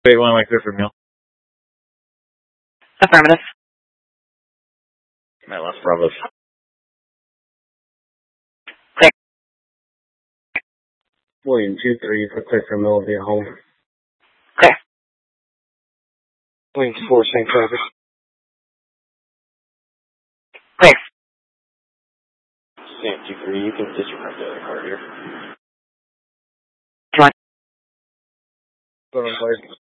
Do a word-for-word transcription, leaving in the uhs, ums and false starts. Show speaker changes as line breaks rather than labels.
Wait, one like for meal.
Affirmative.
My last Bravos.
Clear.
William two three for clear for middle via home.
Clear.
Williams four Saint Travis.
Clear.
Sam two three, you can disregard the other card here.
Come on.
Put on place.